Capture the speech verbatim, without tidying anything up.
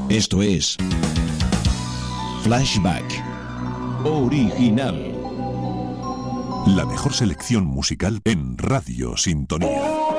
Esto es Flashback Original. La mejor selección musical en Radio Sintonía.